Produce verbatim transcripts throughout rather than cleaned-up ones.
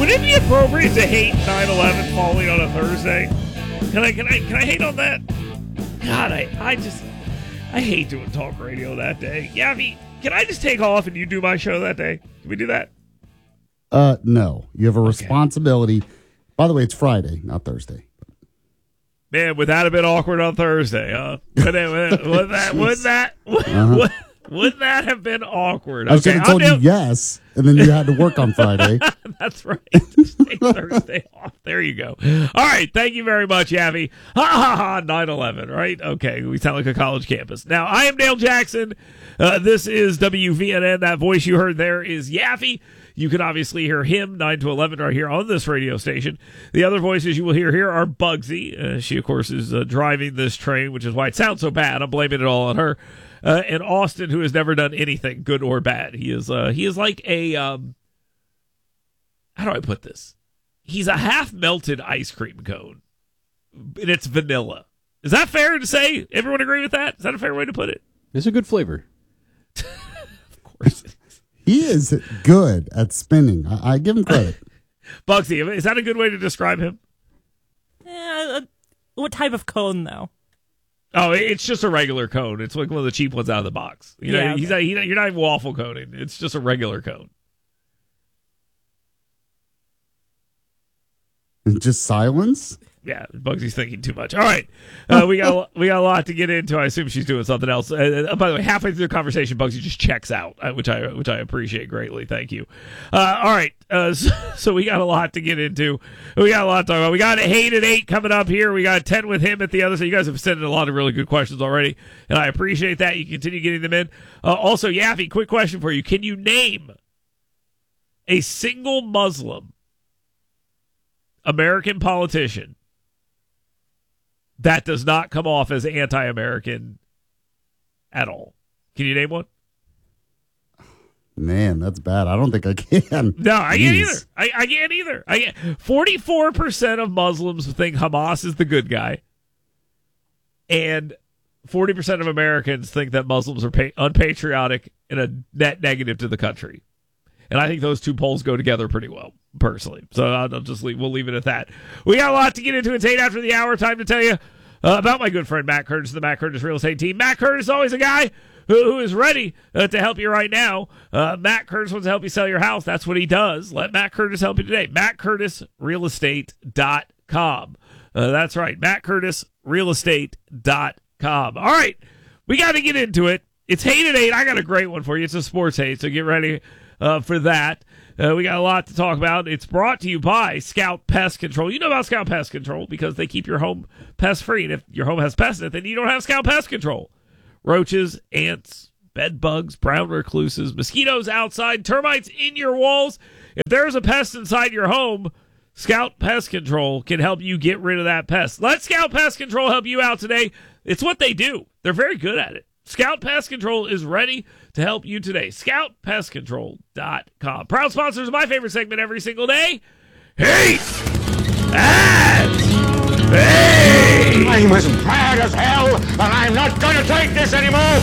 would it be appropriate to hate nine eleven falling on a Thursday? Can I, can I, can I hate on that? God, I, I just, I hate doing talk radio that day. Yavi, can I just take off and you do my show that day? Can we do that? Uh, no. You have a Okay. responsibility. By the way, it's Friday, not Thursday. Man, would that have been awkward on Thursday, huh? Would, it, would, would that, would that, Uh-huh. would, would that have been awkward? I should have told I'm you yes, and then you had to work on Friday. That's right. Just take Thursday off. There you go. All right. Thank you very much, Yavi. Ha ha ha. nine eleven, right? Okay. We sound like a college campus. Now, I am Dale Jackson. Uh, this is W V N N. That voice you heard there is Yavi. You can obviously hear him nine to eleven right here on this radio station. The other voices you will hear here are Bugsy. Uh, she, of course, is uh, driving this train, which is why it sounds so bad. I'm blaming it all on her. Uh, and Austin, who has never done anything good or bad. He is uh, he is like a, um, how do I put this? He's a half-melted ice cream cone, and it's vanilla. Is that fair to say? Everyone agree with that? Is that a fair way to put it? It's a good flavor. Of course it is. He is good at spinning. I, I give him credit. Bugsy, is that a good way to describe him? Yeah, uh, what type of cone, though? Oh, it's just a regular cone. It's like one of the cheap ones out of the box. You know, Yeah, okay. he's not, he, you're not even waffle coning. It's just a regular cone. Just silence? Yeah, Bugsy's thinking too much. All right, uh, we got we got a lot to get into. I assume she's doing something else. Uh, uh, by the way, halfway through the conversation, Bugsy just checks out, uh, which I which I appreciate greatly. Thank you. Uh, all right, uh, so, so we got a lot to get into. We got a lot to talk about. We got a hate at eight coming up here. We got ten with him at the other. So you guys have sent in a lot of really good questions already, and I appreciate that. You continue getting them in. Uh, also, Yaffy, quick question for you: can you name a single Muslim American politician that does not come off as anti-American at all? Can you name one? Man, that's bad. I don't think I can. No, I can't Jeez. either. I, I can't either. I can't. forty-four percent of Muslims think Hamas is the good guy, and forty percent of Americans think that Muslims are pa- unpatriotic and a net negative to the country. And I think those two polls go together pretty well, personally. So I'll just leave, we'll leave it at that. We got a lot to get into. It's eight after the hour. Time to tell you uh, about my good friend Matt Curtis, the Matt Curtis Real Estate Team. Matt Curtis is always a guy who, who is ready uh, to help you right now. Uh, Matt Curtis wants to help you sell your house. That's what he does. Let Matt Curtis help you today. Matt Curtis Real Estate dot com. Uh, that's right, Matt Curtis Real Estate dot com. All right, we got to get into it. It's hate at eight. I got a great one for you. It's a sports hate, so get ready Uh, for that. Uh, we got a lot to talk about. It's brought to you by Scout Pest Control. You know about Scout Pest Control because they keep your home pest free. And if your home has pests in it, then you don't have Scout Pest Control. Roaches, ants, bed bugs, brown recluses, mosquitoes outside, termites in your walls. If there's a pest inside your home, Scout Pest Control can help you get rid of that pest. Let Scout Pest Control help you out today. It's what they do. They're very good at it. Scout Pest Control is ready to help you today. Scout Pest Control dot com. Proud sponsors of my favorite segment every single day. Hate at eight. I'm as mad as hell, and I'm not going to take this anymore.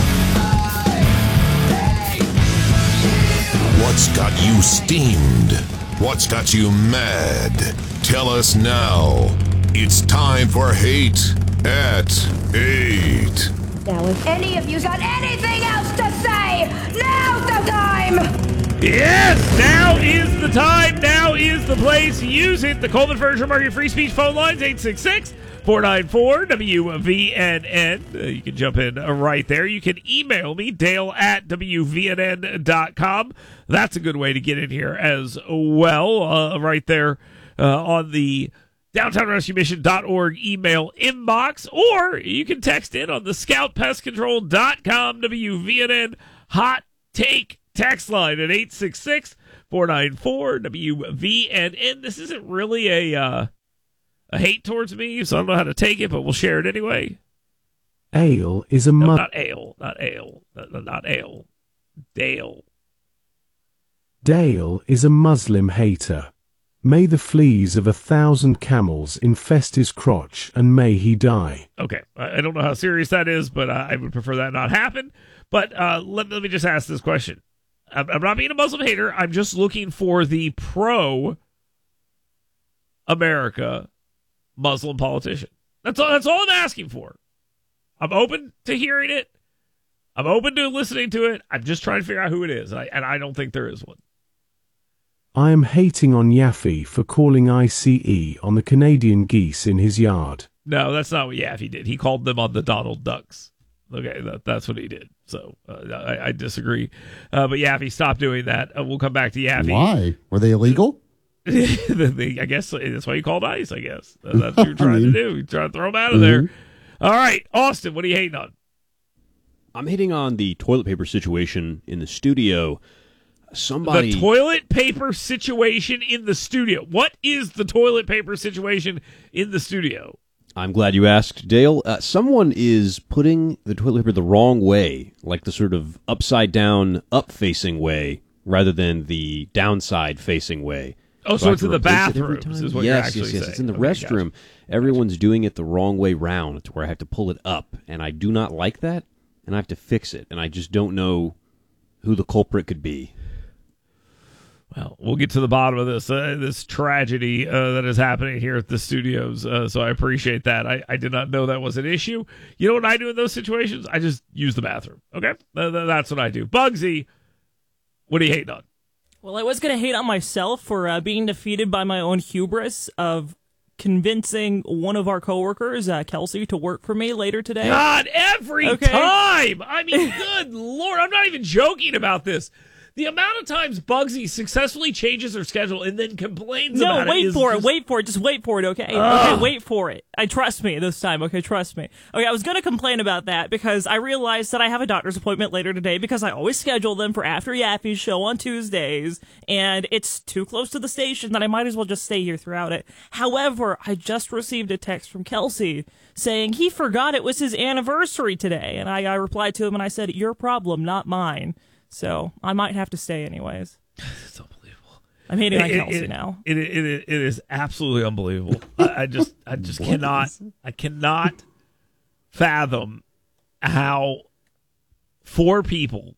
What's got you steamed? What's got you mad? Tell us now. It's time for Hate at eight. Now, if any of you got anything else to say, now's the time! Yes, now is the time. Now is the place. Use it. The Coleman Furniture Market Free Speech phone lines, eight six six, four nine four, W V N N. Uh, you can jump in uh, right there. You can email me, Dale at W V N N dot com. That's a good way to get in here as well, uh, right there uh, on the downtown rescue mission dot org email inbox, or you can text in on the Scout Pest Control dot com W V N N hot take text line at eight six six, four nine four, W V N N. This isn't really a uh, a hate towards me, so I don't know how to take it, but we'll share it anyway. Ale is a No, mu- not ale, not ale, not, not ale. Dale. Dale is a Muslim hater. May the fleas of a thousand camels infest his crotch, and may he die. Okay, I I don't know how serious that is, but uh, I would prefer that not happen. But uh, let, let me just ask this question. I'm, I'm not being a Muslim hater. I'm just looking for the pro America Muslim politician. That's all. That's all I'm asking for. I'm open to hearing it. I'm open to listening to it. I'm just trying to figure out who it is, and I, and I don't think there is one. I am hating on Yaffe for calling I C E on the Canadian geese in his yard. No, that's not what Yaffe did. He called them on the Donald Ducks. Okay, that, that's what he did. So uh, I, I disagree. Uh, but Yaffe, stop doing that. Uh, we'll come back to Yaffe. Why? Were they illegal? I guess that's why you called ICE, I guess. That's what you're trying I mean, to do. You're trying to throw them out of mm-hmm. there. All right, Austin, what are you hating on? I'm hating on the toilet paper situation in the studio. Somebody... The toilet paper situation in the studio. What is the toilet paper situation in the studio? I'm glad you asked, Dale. Uh, someone is putting the toilet paper the wrong way, like the sort of upside-down, up-facing way, rather than the downside-facing way. Oh, so, so it's in the bathrooms is what yes, you're actually yes, yes. saying. It's in the okay, restroom. gotcha. Everyone's doing it the wrong way round to where I have to pull it up, and I do not like that, and I have to fix it, and I just don't know who the culprit could be. Well, we'll get to the bottom of this uh, this tragedy uh, that is happening here at the studios, uh, so I appreciate that. I, I did not know that was an issue. You know what I do in those situations? I just use the bathroom, okay? Uh, that's what I do. Bugsy, what are you hating on? Well, I was going to hate on myself for uh, being defeated by my own hubris of convincing one of our coworkers, uh, Kelsey, to work for me later today. God, every Okay. time! I mean, good Lord, I'm not even joking about this. The amount of times Bugsy successfully changes her schedule and then complains No, about it. wait is for just- it. Wait for it. Just wait for it, okay? Ugh. Okay, wait for it. I trust me this time, okay? Trust me. Okay, I was going to complain about that because I realized that I have a doctor's appointment later today because I always schedule them for after Yaffe's show on Tuesdays, and it's too close to the station that I might as well just stay here throughout it. However, I just received a text from Kelsey saying he forgot it was his anniversary today, and I, I replied to him and I said, your problem, not mine. So I might have to stay anyways. It's unbelievable. I'm hating on It- Kelsey it- now. It, it, it, it is absolutely unbelievable. I, I just, I just cannot, I cannot fathom how four people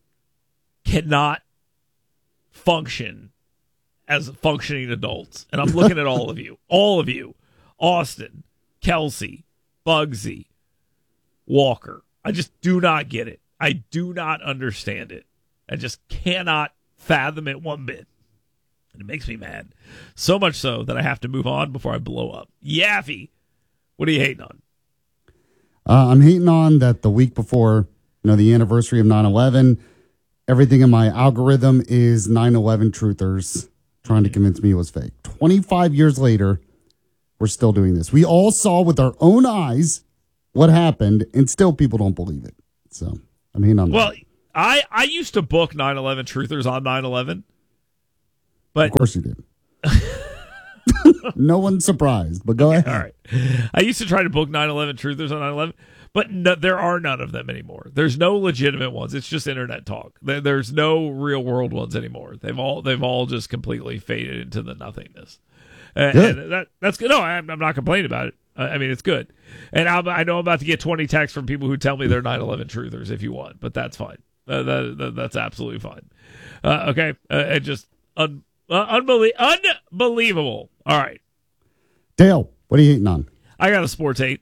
cannot function as functioning adults. And I'm looking at all of you, all of you, Austin, Kelsey, Bugsy, Walker. I just do not get it. I do not understand it. I just cannot fathom it one bit. And it makes me mad. So much so that I have to move on before I blow up. Yaffe, what are you hating on? Uh, I'm hating on that the week before, you know, the anniversary of nine eleven, everything in my algorithm is nine eleven truthers trying to convince me it was fake. twenty-five years later, we're still doing this. We all saw with our own eyes what happened, and still people don't believe it. So I'm hating on Well, that. I, I used to book nine eleven truthers on nine eleven. But Of course you did. No one's surprised, but go ahead. all right. I used to try to book nine eleven truthers on nine eleven, but no, there are none of them anymore. There's no legitimate ones. It's just internet talk. There, there's no real world ones anymore. They've all they've all just completely faded into the nothingness. Uh, Good. and that that's good. No, I'm, I'm not complaining about it. I I mean, it's good. And I'm, I know I'm about to get twenty texts from people who tell me they're nine eleven truthers if you want, but that's fine. Uh, that, that, that's absolutely fine. Uh, okay. Uh, it just un, uh, unbelie- unbelievable. All right. Dale, what are you hating on? I got a sports hate.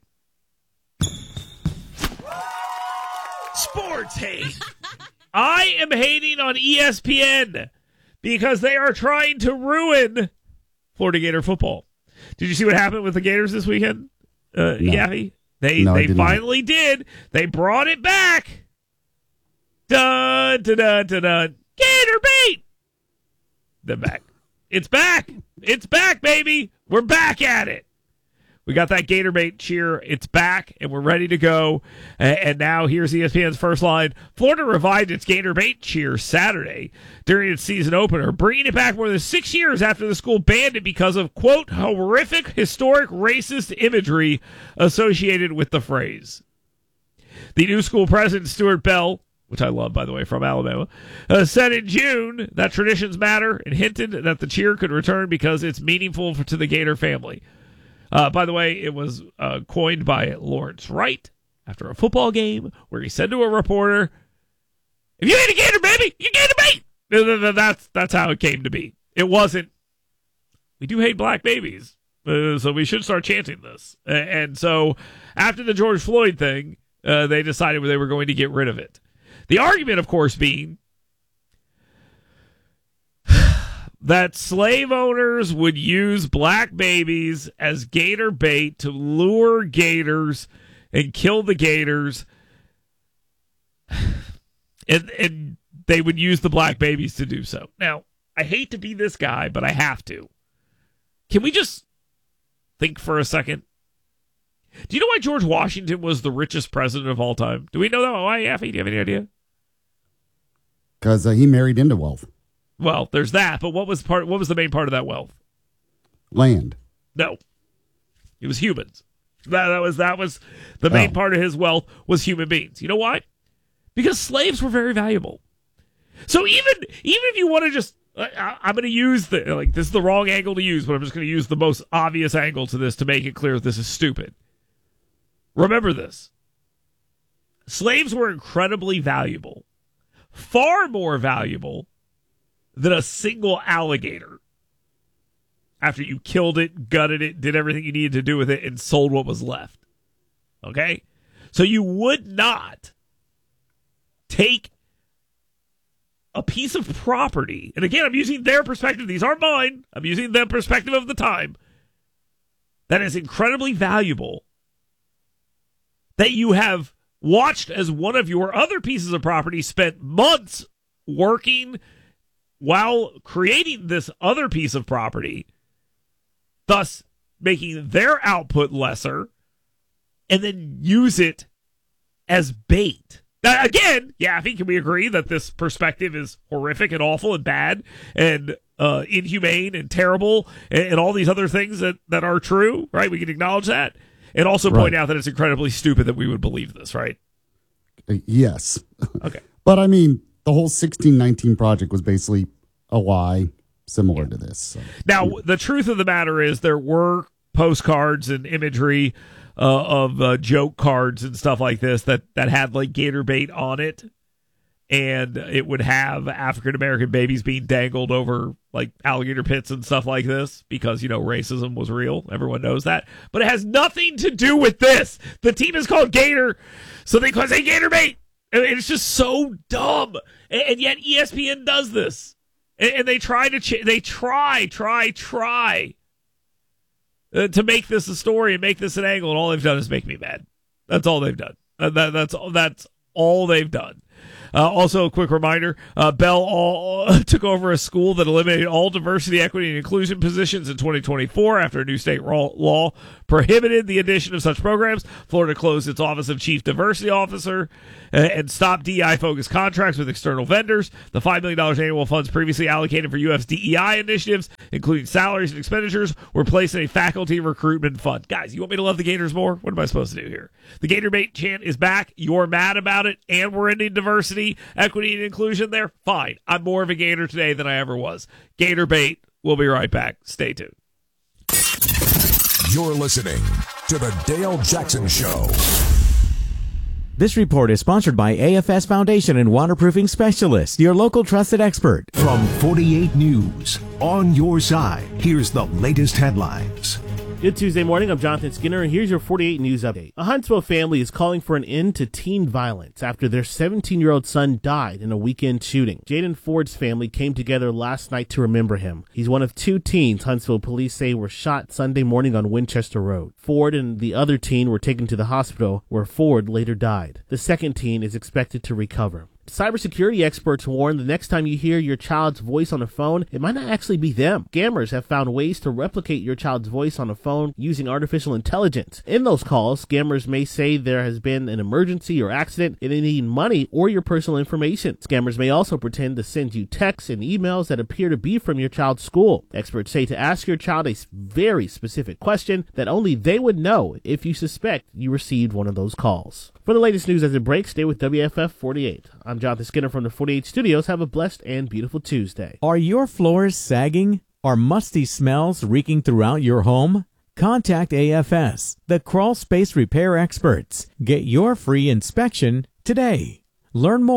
Sports hate. I am hating on E S P N because they are trying to ruin Florida Gator football. Did you see what happened with the Gators this weekend, uh, No. Yaffe? They No, I they did not. finally did. They brought it back. Dun dun dun dun dun. Gator beat. They're back. It's back. It's back, baby. We're back at it. We got that Gator bait cheer. It's back, and we're ready to go. And, and now here's E S P N's first line. Florida revived its Gator bait cheer Saturday during its season opener, bringing it back more than six years after the school banned it because of, quote, horrific, historic, racist imagery associated with the phrase. The new school president, Stuart Bell, which I love, by the way, from Alabama, uh, said in June that traditions matter and hinted that the cheer could return because it's meaningful for, to the Gator family. Uh, by the way, it was uh, coined by Lawrence Wright after a football game where he said to a reporter, "If you ain't a Gator, baby, you Gator bait." That's, that's how it came to be. It wasn't We do hate black babies. Uh, so we should start chanting this. Uh, and so after the George Floyd thing, uh, they decided they were going to get rid of it. The argument, of course, being that slave owners would use black babies as gator bait to lure gators and kill the gators. And, and they would use the black babies to do so. Now, I hate to be this guy, but I have to. Can we just think for a second? Do you know why George Washington was the richest president of all time? Do we know that? Why, Yaffee? Do you have any idea? Because uh, he married into wealth. Well, there's that, but what was part? What was the main part of that wealth? Land. No. It was humans. That, that was that was the main Oh. part of his wealth was human beings. You know why? Because slaves were very valuable. So even even if you want to just, I, I'm going to use the, like, this is the wrong angle to use, but I'm just going to use the most obvious angle to this to make it clear that this is stupid. Remember this. Slaves were incredibly valuable. Far more valuable than a single alligator. After you killed it, gutted it, did everything you needed to do with it, and sold what was left. Okay? So you would not take a piece of property, and again, I'm using their perspective. These aren't mine. I'm using the perspective of the time. That is incredibly valuable. That you have watched as one of your other pieces of property spent months working while creating this other piece of property, thus making their output lesser, and then use it as bait. Now, again, Yaffee, can we agree that this perspective is horrific and awful and bad and uh, inhumane and terrible and, and all these other things that, that are true, right? We can acknowledge that. And also point Right. out that it's incredibly stupid that we would believe this, right? Uh, yes. Okay. But I mean, the whole sixteen nineteen project was basically a lie similar to this. So. Now, the truth of the matter is there were postcards and imagery uh, of uh, joke cards and stuff like this that, that had like gator bait on it. And it would have African-American babies being dangled over like alligator pits and stuff like this because, you know, racism was real. Everyone knows that. But it has nothing to do with this. The team is called Gator, so they call it gator bait. And it's just so dumb. And, and yet E S P N does this. And, and they try to, ch- they try, try, try uh, to make this a story and make this an angle. And all they've done is make me mad. That's all they've done. Uh, that, that's all, that's all they've done. Uh, also, a quick reminder, uh, Bell all, uh, took over a school that eliminated all diversity, equity, and inclusion positions in twenty twenty-four after a new state law, law prohibited the addition of such programs. Florida closed its Office of Chief Diversity Officer uh, and stopped D E I-focused contracts with external vendors. The five million dollars annual funds previously allocated for U F's D E I initiatives, including salaries and expenditures, were placed in a faculty recruitment fund. Guys, you want me to love the Gators more? What am I supposed to do here? The Gator Bait chant is back. You're mad about it, and we're ending diversity, equity, and inclusion there? Fine. I'm more of a Gator today than I ever was. Gator Bait. We'll be right back. Stay tuned. You're listening to The Dale Jackson Show. This report is sponsored by A F S Foundation and Waterproofing Specialists, your local trusted expert. From forty-eight News, on your side, here's the latest headlines. Good Tuesday morning, I'm Jonathan Skinner, and here's your forty-eight News update. A Huntsville family is calling for an end to teen violence after their seventeen-year-old son died in a weekend shooting. Jaden Ford's family came together last night to remember him. He's one of two teens Huntsville police say were shot Sunday morning on Winchester Road. Ford and the other teen were taken to the hospital, where Ford later died. The second teen is expected to recover. Cybersecurity experts warn the next time you hear your child's voice on a phone, it might not actually be them. Scammers have found ways to replicate your child's voice on a phone using artificial intelligence. In those calls, scammers may say there has been an emergency or accident and they need money or your personal information. Scammers may also pretend to send you texts and emails that appear to be from your child's school. Experts say to ask your child a very specific question that only they would know if you suspect you received one of those calls. For the latest news as it breaks, stay with W F F forty-eight. I'm Jonathan Skinner from the forty-eight Studios. Have a blessed and beautiful Tuesday. Are your floors sagging? Are musty smells reeking throughout your home? Contact A F S, the crawl space repair experts. Get your free inspection today. Learn more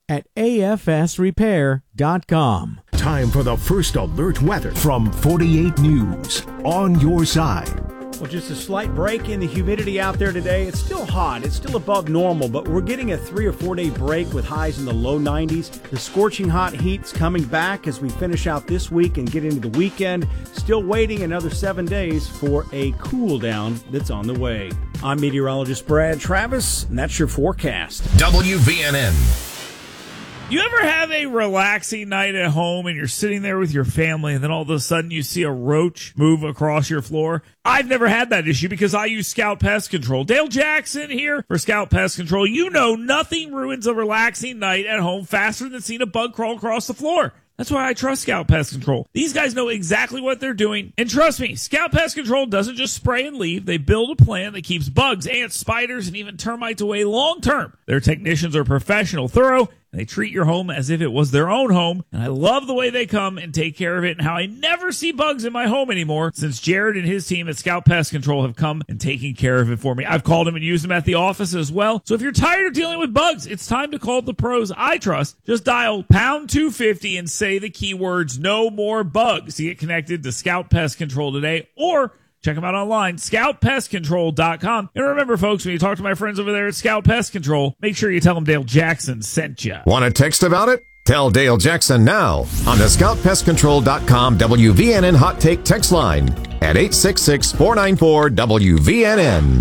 at A F S repair dot com. Time for the first alert weather from forty-eight News. On your side. Well, just a slight break in the humidity out there today. It's still hot. It's still above normal, but we're getting a three or four day break with highs in the low nineties. The scorching hot heat's coming back as we finish out this week and get into the weekend. Still waiting another seven days for a cool down that's on the way. I'm meteorologist Brad Travis, and that's your forecast. W V N N. You ever have a relaxing night at home and you're sitting there with your family and then all of a sudden you see a roach move across your floor? I've never had that issue because I use Scout Pest Control. Dale Jackson here for Scout Pest Control. You know nothing ruins a relaxing night at home faster than seeing a bug crawl across the floor. That's why I trust Scout Pest Control. These guys know exactly what they're doing. And trust me, Scout Pest Control doesn't just spray and leave. They build a plan that keeps bugs, ants, spiders, and even termites away long term. Their technicians are professional, thorough, and they treat your home as if it was their own home. And I love the way they come and take care of it and how I never see bugs in my home anymore since Jared and his team at Scout Pest Control have come and taken care of it for me. I've called them and used them at the office as well. So if you're tired of dealing with bugs, it's time to call the pros I trust. Just dial pound two fifty and say the keywords no more bugs to get connected to Scout Pest Control today, or check them out online, scout pest control dot com. And remember, folks, when you talk to my friends over there at Scout Pest Control, make sure you tell them Dale Jackson sent you. Want to text about it? Tell Dale Jackson now on the scout pest control dot com W V N N Hot Take text line at eight six six, four nine four, W V N N.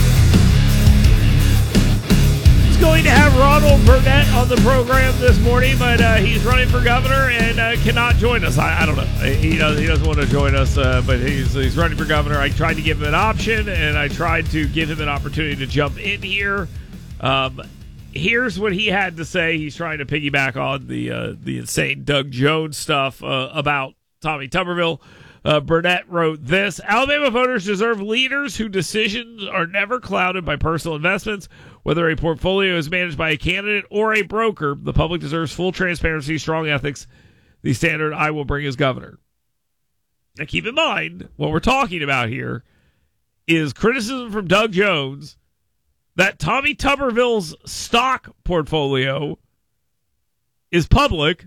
Going to have Ronald Burnett on the program this morning, but uh, he's running for governor and uh, cannot join us. I, I don't know. He doesn't, he doesn't want to join us, uh, but he's he's running for governor. I tried to give him an option, and I tried to give him an opportunity to jump in here. Um, here's what he had to say. He's trying to piggyback on the uh, the insane Doug Jones stuff uh, about Tommy Tuberville. Uh, Burnett wrote this: Alabama voters deserve leaders whose decisions are never clouded by personal investments. Whether a portfolio is managed by a candidate or a broker, the public deserves full transparency, strong ethics, the standard I will bring as governor. Now keep in mind, what we're talking about here is criticism from Doug Jones that Tommy Tuberville's stock portfolio is public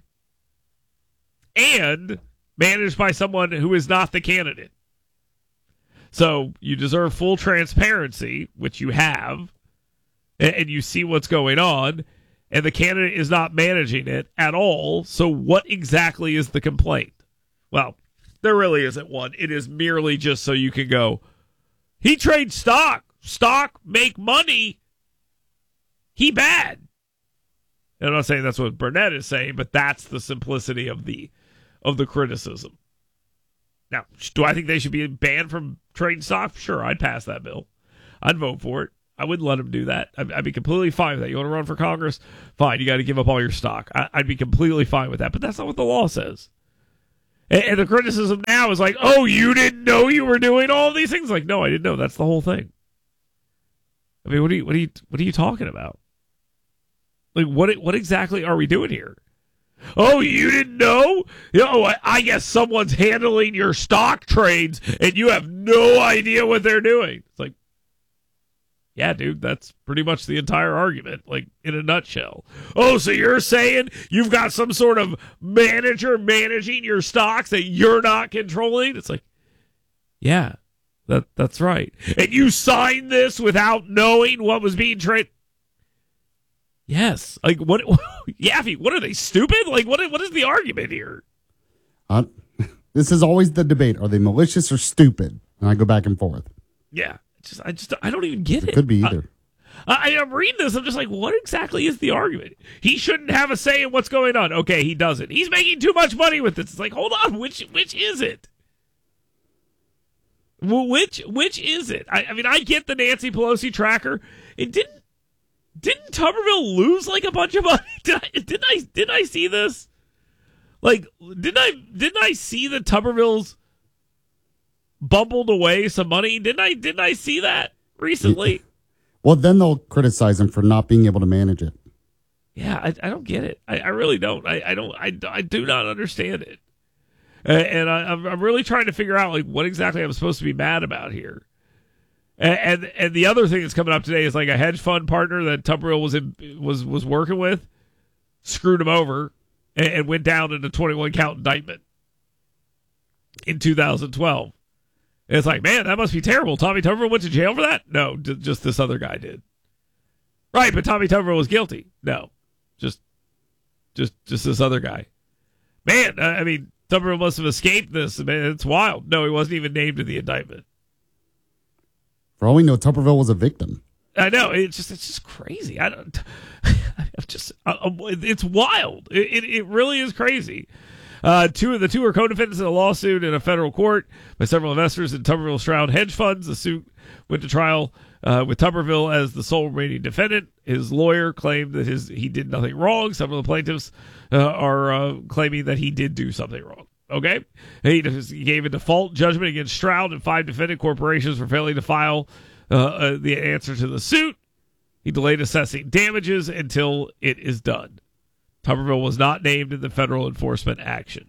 and managed by someone who is not the candidate. So you deserve full transparency, which you have, and you see what's going on, and the candidate is not managing it at all. So what exactly is the complaint? Well, there really isn't one. It is merely just so you can go, he trades stock. Stock make money. He bad. And I'm not saying that's what Burnett is saying, but that's the simplicity of the of the criticism. Now, do I think they should be banned from trading stock? Sure, I'd pass that bill. I'd vote for it. I wouldn't let him do that. I'd, I'd be completely fine with that. You want to run for Congress? Fine, you got to give up all your stock. I, I'd be completely fine with that, but that's not what the law says. And, and the criticism now is like, oh, you didn't know you were doing all these things? Like, no, I didn't know. That's the whole thing. I mean, what are you, what are you, what are you talking about? Like, what, what exactly are we doing here? Oh, you didn't know? Oh, I, I guess someone's handling your stock trades and you have no idea what they're doing. It's like, yeah, dude, that's pretty much the entire argument, like in a nutshell. Oh, so you're saying you've got some sort of manager managing your stocks that you're not controlling? It's like, yeah, that that's right. And you signed this without knowing what was being traded? Yes. Like, what? Yaffee, what are they, stupid? Like, what? What is the argument here? Uh, this is always the debate. Are they malicious or stupid? And I go back and forth. Yeah. Just, I just, I don't even get it. It could be either. I, I, I'm reading this. I'm just like, what exactly is the argument? He shouldn't have a say in what's going on. Okay, he doesn't. He's making too much money with this. It's like, hold on, which, which is it? Well, which, which is it? I, I mean, I get the Nancy Pelosi tracker. It didn't, didn't Tuberville lose like a bunch of money? Did I, didn't I, didn't I see this? Like, didn't I, didn't I see the Tubervilles bumbled away some money? Didn't I didn't I see that recently? Well, then they'll criticize him for not being able to manage it. Yeah, I, I don't get it. I, I really don't. I, I don't. I, I do not understand it. Uh, and I, I'm I'm really trying to figure out like what exactly I'm supposed to be mad about here. And and, and the other thing that's coming up today is like a hedge fund partner that Tuberville was in, was was working with screwed him over and, and went down in a twenty-one count indictment in two thousand twelve. And it's like, man, that must be terrible. Tommy Tuberville went to jail for that? No, d- just this other guy did. Right, but Tommy Tuberville was guilty. No, just, just, just this other guy. Man, I, I mean, Tuberville must have escaped this. Man, it's wild. No, he wasn't even named in the indictment. For all we know, Tuberville was a victim. I know. It's just, it's just crazy. I don't. I'm just. Uh, it's wild. It, it, it really is crazy. Uh, two of the two are co-defendants in a lawsuit in a federal court by several investors in Tuberville Shroud hedge funds. The suit went to trial uh, with Tuberville as the sole remaining defendant. His lawyer claimed that his he did nothing wrong. Some of the plaintiffs uh, are uh, claiming that he did do something wrong. Okay, he, he gave a default judgment against Shroud and five defendant corporations for failing to file uh, uh, the answer to the suit. He delayed assessing damages until it is done. Tuberville was not named in the federal enforcement action.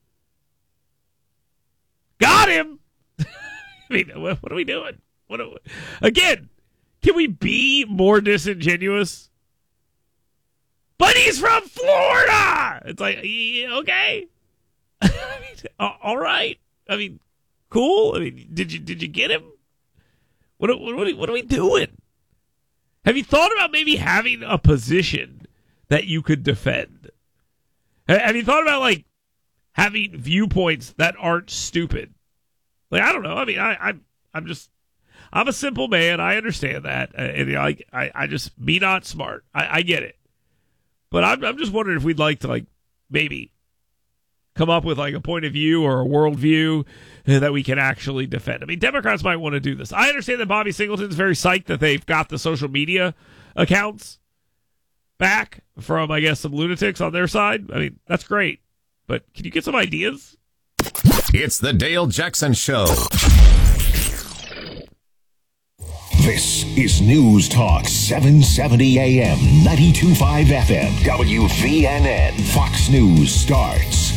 Got him! I mean, what are we doing? What are we, again, can we be more disingenuous? But he's from Florida! It's like, yeah, okay. I mean, all right. I mean, cool. I mean, did you did you get him? What, what, what, what are we doing? Have you thought about maybe having a position that you could defend? Have you thought about, like, having viewpoints that aren't stupid? Like, I don't know. I mean, I, I'm I'm just, I'm a simple man. I understand that. And I, I, I just, me not smart. I, I get it. But I'm, I'm just wondering if we'd like to, like, maybe come up with, like, a point of view or a worldview that we can actually defend. I mean, Democrats might want to do this. I understand that Bobby Singleton's very psyched that they've got the social media accounts back from, I guess, some lunatics on their side. I mean, that's great. But can you get some ideas? It's the Dale Jackson Show. This is News Talk seven seventy A M, ninety-two point five F M, W V N N. Fox News starts